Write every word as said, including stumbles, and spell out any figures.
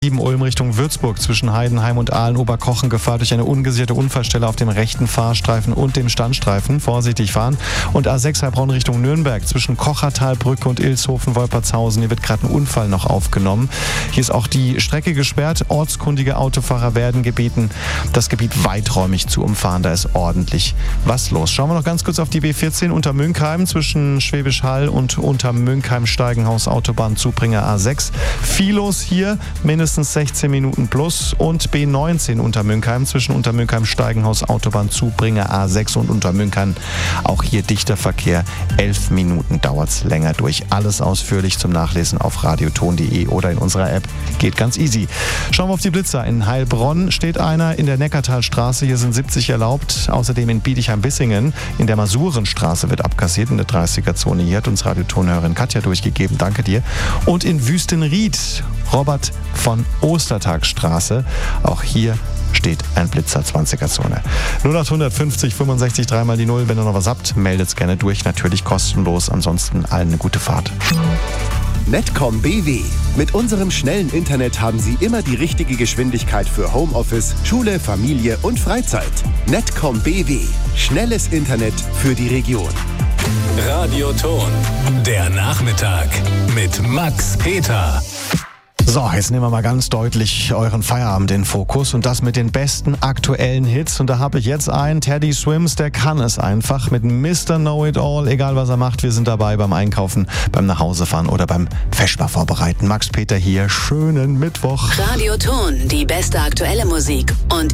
sieben Ulm Richtung Würzburg zwischen Heidenheim und Aalen-Oberkochen Gefahr durch eine ungesicherte Unfallstelle auf dem rechten Fahrstreifen und dem Standstreifen. Vorsichtig fahren. Und A sechs Heilbronn Richtung Nürnberg zwischen Kochertalbrücke und Ilshofen-Wolpertshausen. Hier wird gerade ein Unfall noch aufgenommen. Hier ist auch die Strecke gesperrt. Ortskundige Autofahrer werden gebeten, das Gebiet weiträumig zu umfahren. Da ist ordentlich was los. Schauen wir noch ganz kurz auf die B vierzehn unter Münkheim zwischen Schwäbisch Hall und unter Münkheim-Steigenhaus Autobahn Zubringer A sechs. Viel los hier, mindestens sechzehn Minuten plus. Und B neunzehn unter Münkheim zwischen unter Münkheim-Steigenhaus Autobahn Zubringer A sechs und unter Münkheim. Auch hier dichter Verkehr. elf Minuten dauert es länger durch. Alles ausführlich zum Nachlesen auf radioton punkt de oder in unserer App. Geht ganz easy. Schauen wir auf die Blitzer. In Heilbronn steht einer in der Neckartalstraße. Hier sind siebzig erlaubt. Außerdem in Bietigheim-Bissingen in der Masurenstraße wird abkassiert in der dreißiger-Zone. Hier hat uns Radiotonhörerin Katja durchgegeben. Danke dir. Und in Wüstenried Robert von Ostertagstraße. Auch hier steht ein Blitzer, zwanziger-Zone. null acht fünfzig fünfundsechzig dreimal die Null. Wenn ihr noch was habt, meldet es gerne durch. Natürlich kostenlos. Ansonsten allen eine gute Fahrt. Netcom B W. Mit unserem schnellen Internet haben Sie immer die richtige Geschwindigkeit für Homeoffice, Schule, Familie und Freizeit. Netcom B W. Schnelles Internet für die Region. Radioton. Der Nachmittag mit Max Peter. So, jetzt nehmen wir mal ganz deutlich euren Feierabend in Fokus und das mit den besten aktuellen Hits. Und da habe ich jetzt einen, Teddy Swims, der kann es einfach mit Mister Know-It-All, egal was er macht, wir sind dabei beim Einkaufen, beim Nachhausefahren oder beim Feschbar vorbereiten. Max Peter hier, schönen Mittwoch. Radioton, die beste aktuelle Musik und